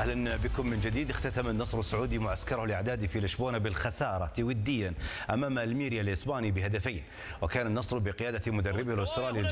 اهلا بكم من جديد. اختتم النصر السعودي معسكره الاعدادي في لشبونه بالخساره وديا امام الميريا الاسباني بهدفين، وكان النصر بقياده مدربه الاسترالي